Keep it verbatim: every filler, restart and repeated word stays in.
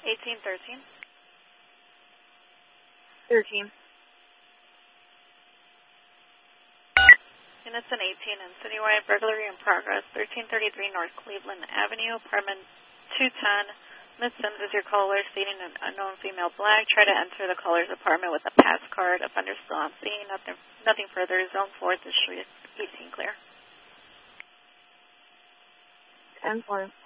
eighteen thirteen. thirteen. Unison eighteen and citywide burglary in progress, thirteen thirty-three North Cleveland Avenue, apartment two ten. Miz Sims is your caller, stating an unknown female black. Try to enter the caller's apartment with a pass card. Offender still on scene. Nothing, nothing further. Zone four, District eighteen clear. ten four.